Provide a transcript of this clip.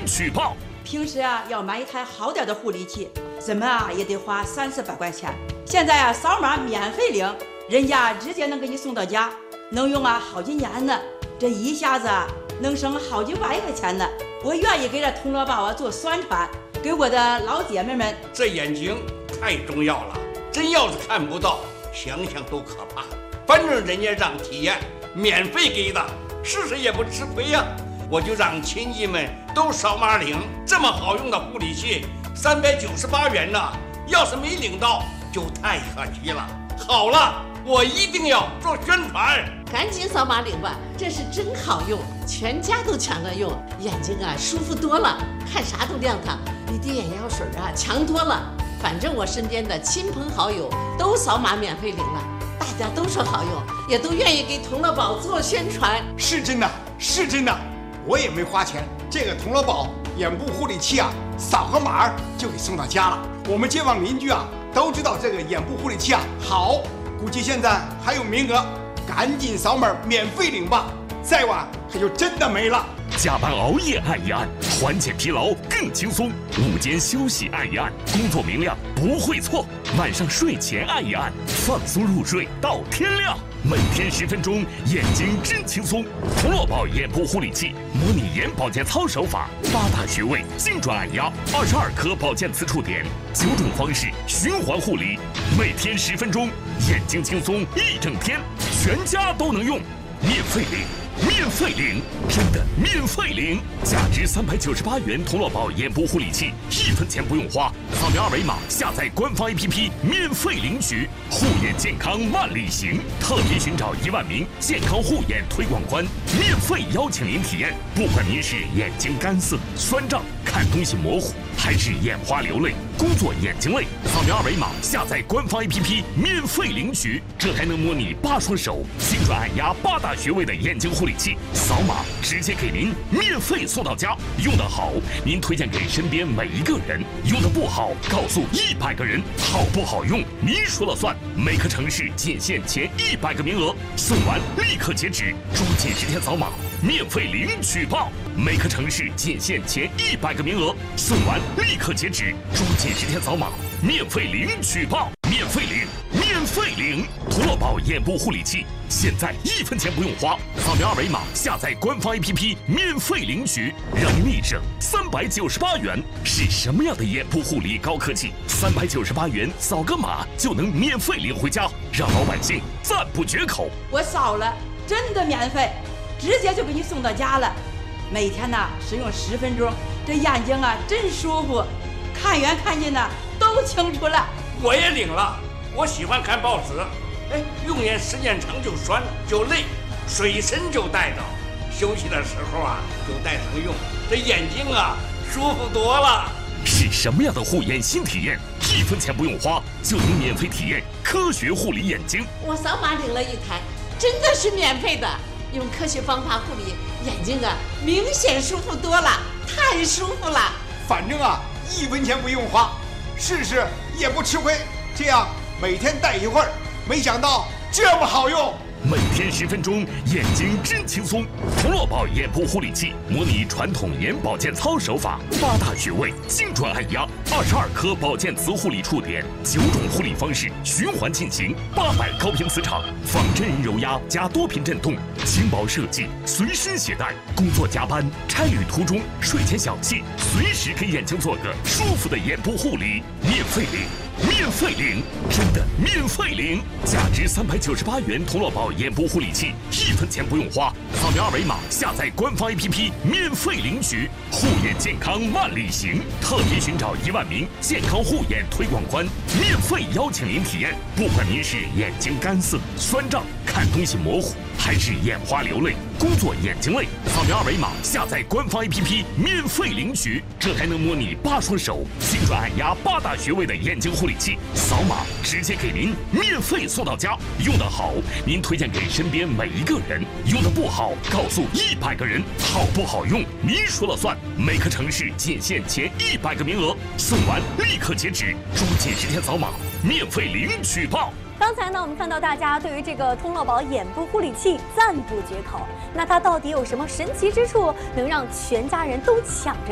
举报。 平时要买一台好点的护理器，怎么也得花30-40块钱。现在扫码免费领，人家直接能给你送到家，能用好几年呢。这一下子能省好几万块钱呢。我愿意给这铜锣宝做宣传，给我的老姐妹们。 这眼睛太重要了，真要是看不到，想想都可怕。反正人家让体验，免费给的，试试也不吃亏呀。我就让亲戚们都扫码领，这么好用的护理器，398元呢。要是没领到，就太可惜了。好了，我一定要做宣传。 赶紧扫码领吧，这是真好用，全家都抢着用，眼睛舒服多了，看啥都亮堂，比滴眼药水强多了。反正我身边的亲朋好友都扫码免费领了，大家都说好用，也都愿意给铜锣宝做宣传。 是真的，是真的，我也没花钱，这个铜锣宝眼部护理器扫个码就给送到家了。我们街坊邻居都知道这个眼部护理器好，估计现在还有名额，赶紧扫码免费领吧，再晚可就真的没了。 加班熬夜按一按，缓解疲劳更轻松；午间休息按一按，工作明亮不会错；晚上睡前按一按，放松入睡到天亮。每天10分钟，眼睛真轻松。铜锣宝眼部护理器，模拟眼保健操手法，8大穴位精准按压，22颗保健磁触点，9种方式循环护理，每天10分钟，眼睛轻松一整天，全家都能用，免费领。免费领，真的免费领！价值398元铜锣宝眼部护理器，1分钱不用花，扫描2维码下载官方 APP 免费领取。护眼健康万里行，特别寻找1万名健康护眼推广官，免费邀请您体验。不管您是眼睛干涩、酸胀、看东西模糊，还是眼花流泪、工作眼睛累，扫描2维码下载官方 APP 免费领取。这还能模拟8双手精准按压8大穴位的眼睛护理器，扫码直接给您免费送到家。用得好，您推荐给身边每一个人；用得不好，告诉100个人。好不好用，您说了算。每个城市仅限前100个名额，送完立刻截止，抓紧10天扫码，免费领取报。每个城市仅限前100个名额，送完立刻截止，抓紧10天扫码，免费领取报。免费领，免费领！铜锣宝眼部护理器，现在1分钱不用花，扫描2维码下载官方 APP 免费领取，让您立省398元。是什么样的眼部护理高科技？398元扫个码就能免费领回家，让老百姓赞不绝口。 我扫了，真的免费，直接就给你送到家了。每天使用10分钟，这眼睛真舒服，看远看近都清楚了。 我也领了，我喜欢看报纸，用眼时间长就酸就累，水参就带着，休息的时候就带上用，这眼睛舒服多了。 是什么样的护眼新体验？1分钱不用花就能免费体验科学护理眼睛。 我扫码领了一台，真的是免费的，用科学方法护理眼睛明显舒服多了，太舒服了。 反正1分钱不用花，试试也不吃亏。这样每天戴一会儿，没想到这么好用。 每天10分钟，眼睛真轻松。铜锣宝眼部护理器模拟传统眼保健操手法，8大穴位精准按压，22颗保健磁护理触点，9种护理方式循环进行，800高频磁场，仿真人揉压加多频震动，轻薄设计，随身携带。工作加班、差旅途中、睡前小憩，随时给眼睛做个舒服的眼部护理，免费领。免费领，真的免费领！价值398元铜锣宝眼部护理器，1分钱不用花，扫描2维码下载官方 APP 免费领取。护眼健康万里行，特别寻找1万名健康护眼推广官，免费邀请您体验。不管您是眼睛干涩、酸胀、看东西模糊，还是眼花流泪、工作眼睛累，扫描2维码下载官方 APP 免费领取。这还能模拟8双手精准按压8大穴位的眼睛护理器，扫码直接给您免费送到家。用得好，您推荐给身边每一个人；用得不好，告诉100个人。好不好用，您说了算。每个城市仅限前100个名额，送完立刻截止，抓紧10天扫码，免费领取报。 刚才呢，我们看到大家对于这个铜锣宝眼部护理器赞不绝口。那它到底有什么神奇之处，能让全家人都抢着